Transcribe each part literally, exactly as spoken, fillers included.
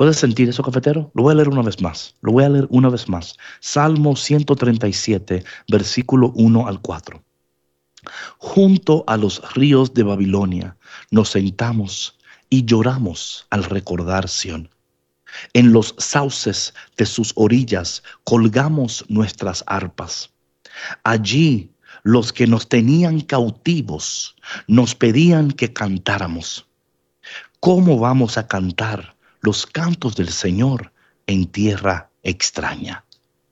¿Puedes sentir eso, cafetero? Lo voy a leer una vez más. Lo voy a leer una vez más. Salmo ciento treinta y siete, versículo uno al cuatro. Junto a los ríos de Babilonia nos sentamos y lloramos al recordar Sión. En los sauces de sus orillas colgamos nuestras arpas. Allí los que nos tenían cautivos nos pedían que cantáramos. ¿Cómo vamos a cantar los cantos del Señor en tierra extraña?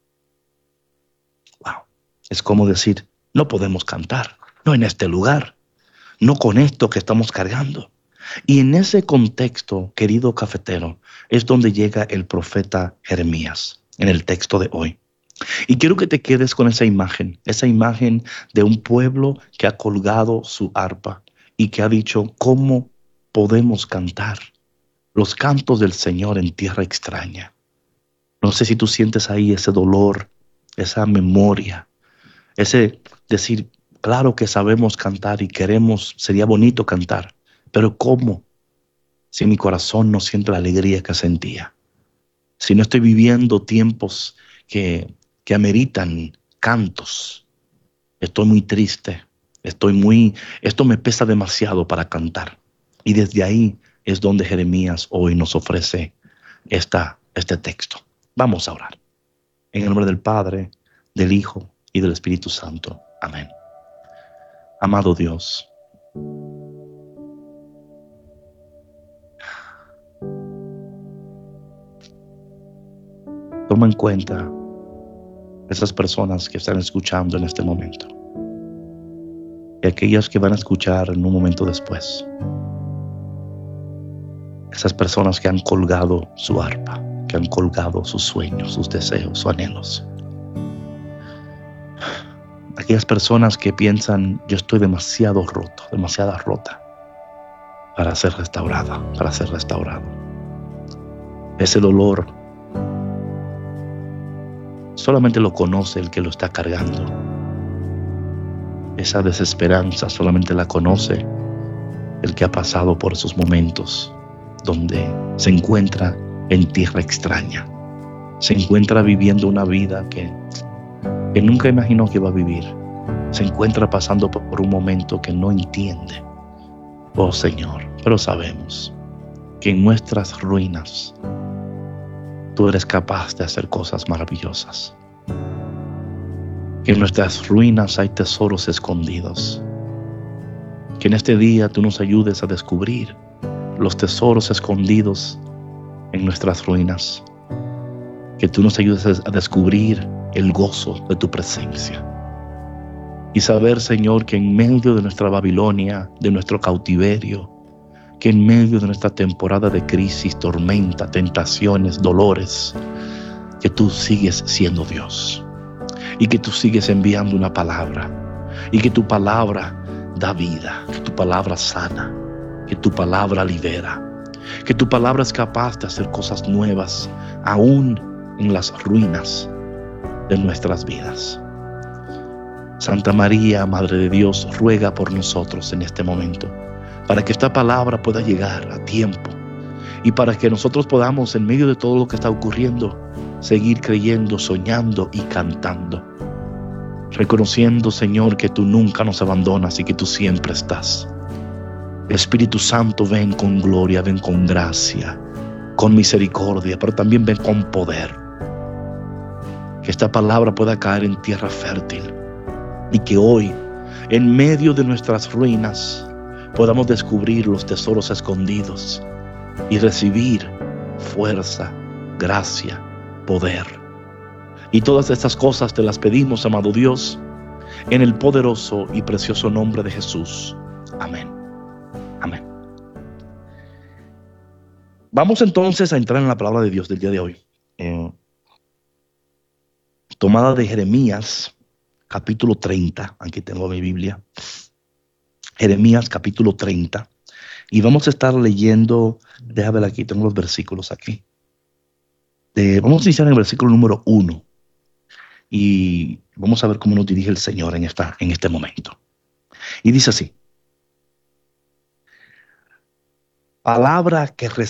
Wow. Es como decir, no podemos cantar, no en este lugar, no con esto que estamos cargando. Y en ese contexto, querido cafetero, es donde llega el profeta Jeremías en el texto de hoy. Y quiero que te quedes con esa imagen, esa imagen de un pueblo que ha colgado su arpa y que ha dicho, ¿cómo podemos cantar los cantos del Señor en tierra extraña? No sé si tú sientes ahí ese dolor, esa memoria, ese decir, claro que sabemos cantar y queremos, sería bonito cantar, pero ¿cómo? Si mi corazón no siente la alegría que sentía, si no estoy viviendo tiempos que, que ameritan cantos, estoy muy triste, estoy muy, esto me pesa demasiado para cantar. Y desde ahí es donde Jeremías hoy nos ofrece esta, este texto. Vamos a orar. En el nombre del Padre, del Hijo y del Espíritu Santo. Amén. Amado Dios, toma en cuenta esas personas que están escuchando en este momento y aquellas que van a escuchar en un momento después. Esas personas que han colgado su arpa, que han colgado sus sueños, sus deseos, sus anhelos. Aquellas personas que piensan, yo estoy demasiado roto, demasiado rota para ser restaurada, para ser restaurado. Ese dolor solamente lo conoce el que lo está cargando. Esa desesperanza solamente la conoce el que ha pasado por esos momentos donde se encuentra en tierra extraña. Se encuentra viviendo una vida que, que nunca imaginó que iba a vivir. Se encuentra pasando por un momento que no entiende. Oh Señor, pero sabemos que en nuestras ruinas tú eres capaz de hacer cosas maravillosas. Que en nuestras ruinas hay tesoros escondidos. Que en este día tú nos ayudes a descubrir los tesoros escondidos en nuestras ruinas. Que tú nos ayudes a descubrir el gozo de tu presencia. Y saber, Señor, que en medio de nuestra Babilonia, de nuestro cautiverio, que en medio de nuestra temporada de crisis, tormenta, tentaciones, dolores, que tú sigues siendo Dios. Y que tú sigues enviando una palabra. Y que tu palabra da vida. Que tu palabra sana. Que tu palabra libera. Que tu palabra es capaz de hacer cosas nuevas, aún en las ruinas de nuestras vidas. Santa María, Madre de Dios, ruega por nosotros en este momento, para que esta palabra pueda llegar a tiempo y para que nosotros podamos, en medio de todo lo que está ocurriendo, seguir creyendo, soñando y cantando. Reconociendo, Señor, que tú nunca nos abandonas y que tú siempre estás. Espíritu Santo, ven con gloria, ven con gracia, con misericordia, pero también ven con poder. Que esta palabra pueda caer en tierra fértil y que hoy, en medio de nuestras ruinas, podamos descubrir los tesoros escondidos y recibir fuerza, gracia, poder. Y todas estas cosas te las pedimos, amado Dios, en el poderoso y precioso nombre de Jesús. Amén. Amén. Vamos entonces a entrar en la palabra de Dios del día de hoy. Eh, tomada de Jeremías, capítulo treinta. Aquí tengo mi Biblia. Jeremías, capítulo treinta. Y vamos a estar leyendo, déjame ver aquí, tengo los versículos aquí. De, vamos a iniciar en el versículo número uno. Y vamos a ver cómo nos dirige el Señor en, esta, en este momento. Y dice así. Palabra que